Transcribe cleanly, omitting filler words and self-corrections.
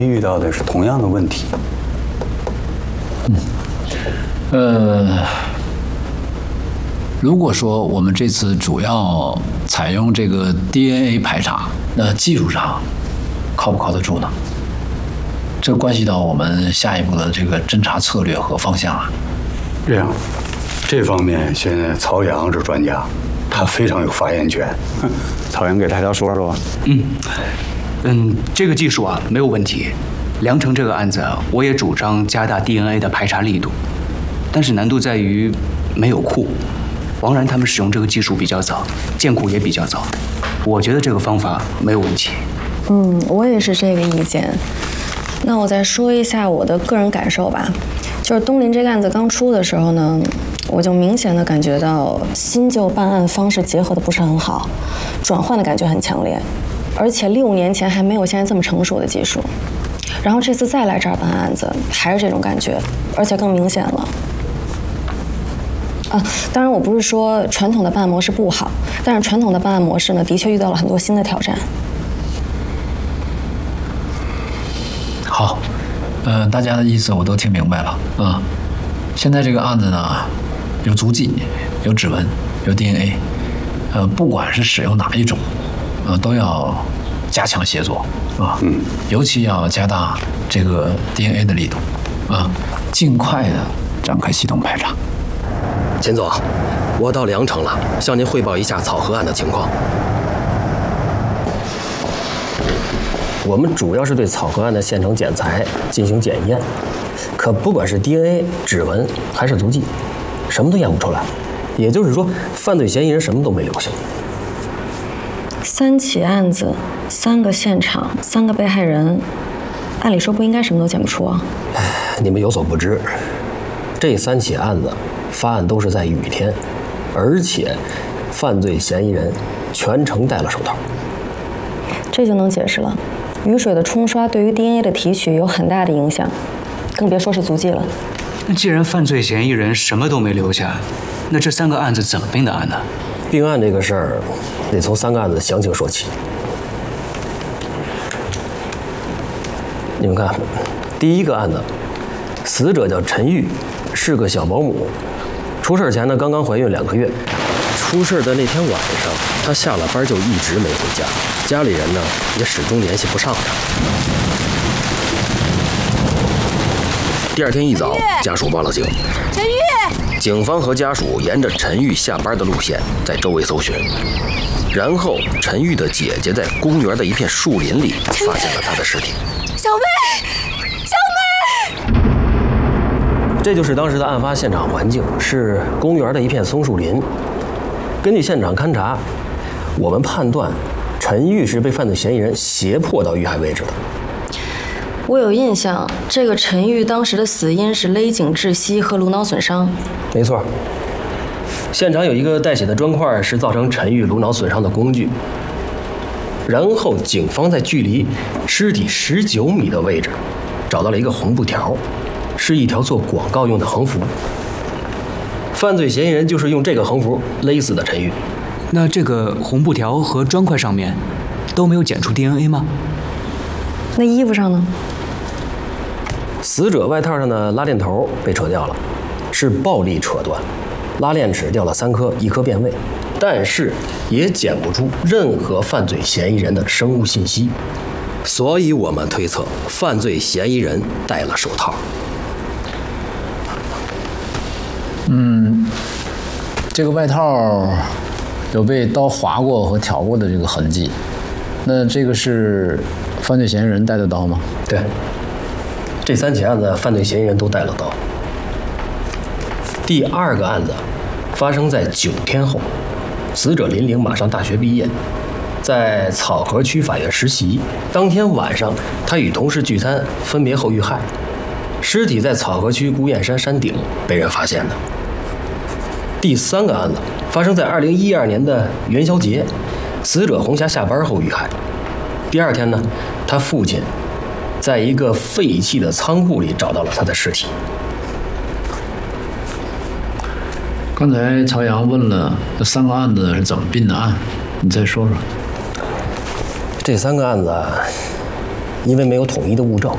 遇到的是同样的问题。 如果说我们这次主要采用这个 DNA 排查，那技术上靠不靠得住呢？这关系到我们下一步的这个侦查策略和方向啊。 这样，这方面现在曹阳是专家，他非常有发言权。曹阳给大家说说。 这个技术啊没有问题。梁城这个案子，我也主张加大 DNA 的排查力度，但是难度在于没有库。王然他们使用这个技术比较早，建库也比较早，我觉得这个方法没有问题。 我也是这个意见。那我再说一下我的个人感受吧，就是东林这个案子刚出的时候呢，我就明显的感觉到新旧办案方式结合的不是很好，转换的感觉很强烈，而且6年前还没有现在这么成熟的技术。然后这次再来这儿办案子，还是这种感觉，而且更明显了。当然我不是说传统的办案模式不好，但是传统的办案模式呢，的确遇到了很多新的挑战。 好，大家的意思我都听明白了啊。现在这个案子呢，有足迹，有指纹，有 DNA，不管是使用哪一种，都要加强协作啊。尤其要加大这个 DNA 的力度啊，尽快的展开系统排查。 钱总，我到梁城了，向您汇报一下草河案的情况。我们主要是对草河案的现场检材进行检验，可不管是 DNA、指纹还是足迹，什么都验不出来。也就是说，犯罪嫌疑人什么都没留下。 3起案子，3个现场，3个被害人，按理说不应该什么都检不出啊。 你们有所不知，这3起案子发案都是在雨天，而且犯罪嫌疑人全程戴了手套。 这就能解释了，雨水的冲刷对于 DNA 的提取有很大的影响，更别说是足迹了。 那既然犯罪嫌疑人什么都没留下，那这3个案子怎么并的案呢？ 并案这个事儿，得从3个案子详情说起。你们看，第一个案子，死者叫陈玉，是个小保姆。出事前呢，刚刚怀孕2个月。出事的那天晚上，她下了班就一直没回家，家里人呢也始终联系不上她。第2天一早，家属报了警。 陈玉， 警方和家属沿着陈玉下班的路线在周围搜寻，然后陈玉的姐姐在公园的一片树林里发现了她的尸体。 小妹，小妹！ 这就是当时的案发现场环境，是公园的一片松树林。根据现场勘查，我们判断陈玉是被犯罪嫌疑人胁迫到遇害位置的。 我有印象，这个陈玉当时的死因是勒颈窒息和颅脑损伤。 没错，现场有一个带血的砖块，是造成陈玉颅脑损伤的工具。然后警方在距离尸体19米的位置找到了一个红布条，是一条做广告用的横幅。犯罪嫌疑人就是用这个横幅勒死的陈玉。 那这个红布条和砖块上面都没有检出 DNA 吗？ 那衣服上呢？ 死者外套上的拉链头被扯掉了，是暴力扯断，拉链齿掉了3颗，1颗变位，但是也检不出任何犯罪嫌疑人的生物信息，所以我们推测犯罪嫌疑人戴了手套。 这个外套有被刀划过和挑过的这个痕迹，那这个是犯罪嫌疑人带的刀吗？ 对，这3起案子犯罪嫌疑人都带了刀。第2个案子发生在9天后，死者林玲马上大学毕业，在草河区法院实习。当天晚上，他与同事聚餐，分别后遇害，尸体在草河区孤雁山山顶被人发现的。第3个案子发生在2012年的元宵节，死者红霞下班后遇害。第2天呢，他父亲在一个废弃的仓库里找到了他的尸体。 刚才曹阳问了这3个案子是怎么并的案，你再说说。 这3个案子因为没有统一的物证，